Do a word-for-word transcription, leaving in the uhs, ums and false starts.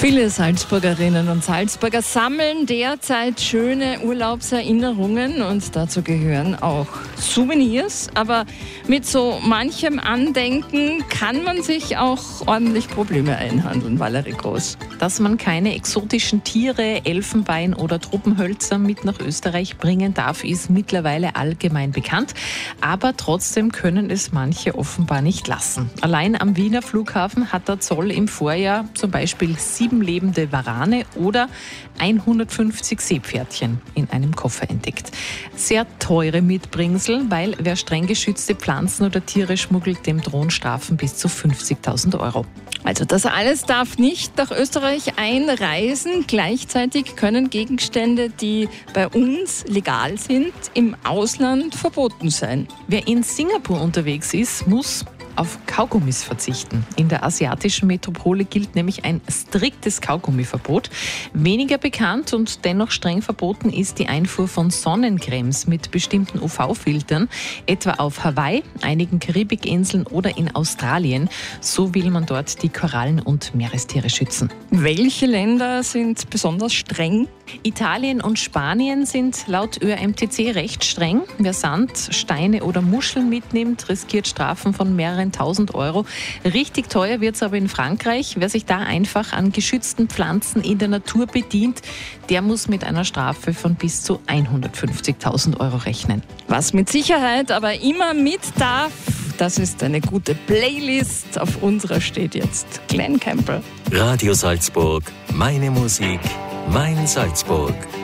Viele Salzburgerinnen und Salzburger sammeln derzeit schöne Urlaubserinnerungen und dazu gehören auch Souvenirs. Aber mit so manchem Andenken kann man sich auch ordentlich Probleme einhandeln, Valerie Groß. Dass man keine exotischen Tiere, Elfenbein oder Tropenhölzer mit nach Österreich bringen darf, ist mittlerweile allgemein bekannt. Aber trotzdem können es manche offenbar nicht lassen. Allein am Wiener Flughafen hat der Zoll im Vorjahr zum Beispiel sieben lebende Warane oder hundertfünfzig Seepferdchen in einem Koffer entdeckt. Sehr teure Mitbringsel, weil wer streng geschützte Pflanzen oder Tiere schmuggelt, dem drohen Strafen bis zu fünfzigtausend Euro. Also das alles darf nicht nach Österreich einreisen. Gleichzeitig können Gegenstände, die bei uns legal sind, im Ausland verboten sein. Wer in Singapur unterwegs ist, muss auf Kaugummis verzichten. In der asiatischen Metropole gilt nämlich ein striktes Kaugummiverbot. Weniger bekannt und dennoch streng verboten ist die Einfuhr von Sonnencremes mit bestimmten U V-Filtern, etwa auf Hawaii, einigen Karibikinseln oder in Australien. So will man dort die Korallen und Meerestiere schützen. Welche Länder sind besonders streng? Italien und Spanien sind laut Ö R M T C recht streng. Wer Sand, Steine oder Muscheln mitnimmt, riskiert Strafen von mehreren tausend Euro. Richtig teuer wird es aber in Frankreich. Wer sich da einfach an geschützten Pflanzen in der Natur bedient, der muss mit einer Strafe von bis zu hundertfünfzigtausend Euro rechnen. Was mit Sicherheit aber immer mit darf, das ist eine gute Playlist. Auf unserer steht jetzt Glenn Campbell. Radio Salzburg, meine Musik, mein Salzburg.